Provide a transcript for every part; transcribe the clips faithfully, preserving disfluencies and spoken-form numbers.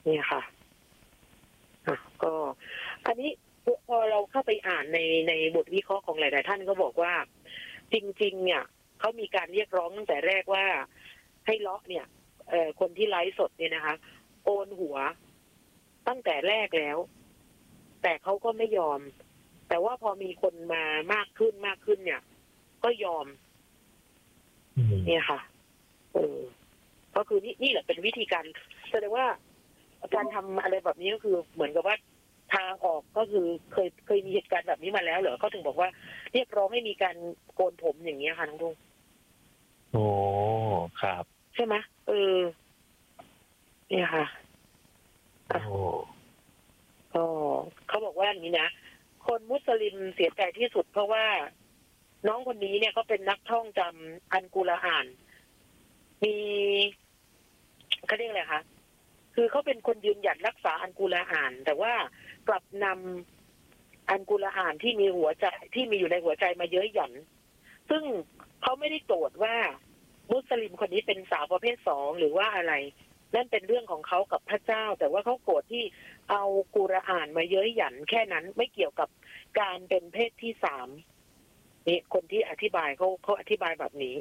เนี่ยค่ะอ่ะก็อันนี้พอเราเข้าไปอ่านในในบทวิเคราะห์ของหลายๆท่านก็บอกว่าจริงๆเนี่ยเขามีการเรียกร้องตั้งแต่แรกว่าให้เลาะเนี่ยเอ่อคนที่ไลฟ์สดเนี่ยนะคะโอนหัวตั้งแต่แรกแล้วแต่เขาก็ไม่ยอมแต่ว่าพอมีคนมามากขึ้นมากขึ้นเนี่ยก็ยอมเนี่ยค่ะเออก็คือนี่นี่แหละเป็นวิธีการแสดงว่าการทำอะไรแบบนี้ก็คือเหมือนกับว่าทางออกก็คือเคยเคยมีเหตุการณ์แบบนี้มาแล้วเหรอเขาถึงบอกว่าเรียกร้องให้มีการโกนผมอย่างเงี้ยค่ะน้องทุ่งโอ้ครับใช่ไหมเออเนี่ยค่ะโอ้ก็เขาบอกว่าอย่างนี้นะคนมุสลิมเสียใจที่สุดเพราะว่าน้องคนนี้เนี่ยเขาเป็นนักท่องจำอันกุรอานมีเขาเรียกอะไรคะคือเขาเป็นคนยืนหยัดรักษาอันกุรอานแต่ว่ากลับนำอันกุรอานที่มีหัวใจที่มีอยู่ในหัวใจมาเย้ยหยันซึ่งเขาไม่ได้โกรธว่ามุสลิมคนนี้เป็นสาวประเภทสองหรือว่าอะไรนั่นเป็นเรื่องของเขากับพระเจ้าแต่ว่าเขาโกรธที่เอากุรอานมาเย้ยหยันแค่นั้นไม่เกี่ยวกับการเป็นเพศที่สามนี่คนที่อธิบายเขาเขาอธิบายแบบนี้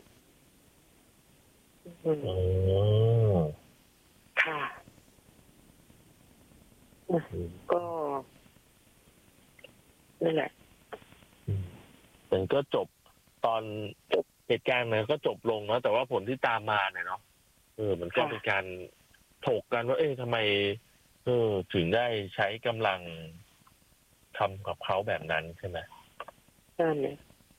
อืมค่ะก็นั่นแหละมันก็จบตอนจบเหตุการณ์มันก็จบลงแล้วแต่ว่าผลที่ตามมาเนี่ยเนาะเออมันก็เป็นการถกกันว่าเอ๊ะทำไมเออถึงได้ใช้กำลังทำกับเขาแบบนั้นใช่ไหมนั่นเลย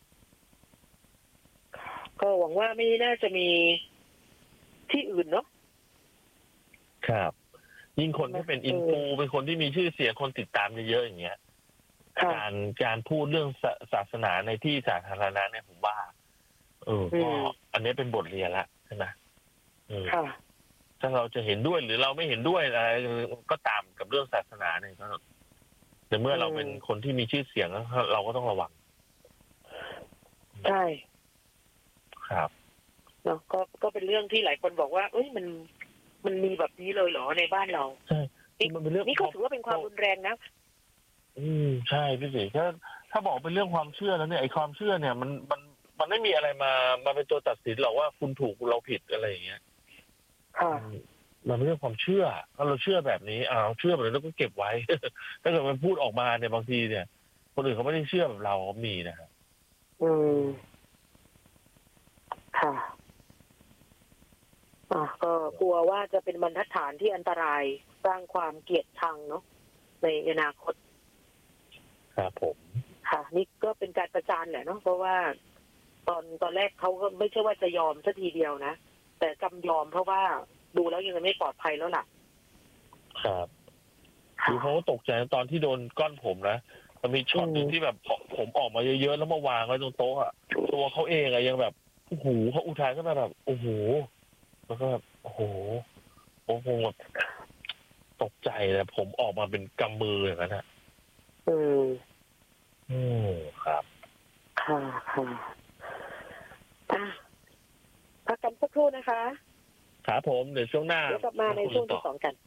ก็หวังว่าไม่น่าจะมีที่อื่นเนาะครับยิ่งคนที่เป็นอินฟูเป็นคนที่มีชื่อเสียงคนติดตามเยอะๆอย่างเงี้ยการการพูดเรื่องศาสนาในที่สาธารณะเนี่ยผมว่าเออก็อันนี้เป็นบทเรียนละใช่ไหมถ้าเราจะเห็นด้วยหรือเราไม่เห็นด้วยอะไรก็ตามกับเรื่องศาสนาเนี่ยก็แต่เมื่อเราเป็นคนที่มีชื่อเสียงเราก็ต้องระวังใช่ครับเนาะก็ก็เป็นเรื่องที่หลายคนบอกว่าเอ้ยมันมันมีแบบนี้เลยเหรอในบ้านเราใช่มันเป็นเรื่องนี่ก็ถือว่าเป็นความรุนแรงนะอืมใช่พี่สิถ้าถ้าบอกเป็นเรื่องความเชื่อแล้วเนี่ยไอ้ความเชื่อเนี่ยมันมันมันไม่มีอะไรมามาเป็นตัวตัดสินหรอกว่าคุณถูกเราผิดอะไรอย่างเงี้ยค่ะมันเป็นเรื่องความเชื่อถ้าเราเชื่อแบบนี้อ่าเชื่อแบบนี้แล้วก็เก็บไว้ถ้าเกิดมันพูดออกมาเนี่ยบางทีเนี่ยคนอื่นเขาไม่ได้เชื่อแบบเราเขามีนะครับอืมค่ะอ่ะก็กลัวว่าจะเป็นบรรทัดฐานที่อันตรายสร้างความเกลียดชังเนาะในอนาคตครับผมค่ะนี่ก็เป็นการประจานแหละเนาะเพราะว่าตอนตอนแรกเขาก็ไม่ใช่ว่าจะยอมสักทีเดียวนะแต่จำยอมเพราะว่าดูแล้วยังไม่ปลอดภัยแล้วล่ะครับคือเขาตกใจตอนที่โดนก้อนผมนะมันมีช็อตหนึ่งที่แบบผมออกมาเยอะๆแล้วมาวางไว้ตรงโต๊ะอะตัวเขาเองอะยังแบบโอ้โหเขาอุทานขึ้นมาแบบโอ้โหแล้วก็แบบโอ้โหโอ้โหตกใจเลยผมออกมาเป็นกำมืออย่างนั้นอะอืมอืมครับค่ะค่ะอ่ะพักกันสักครู่นะคะครับผมเดี๋ยวช่วงหน้าเดี๋ยวกลับมาในช่วงที่สองกัน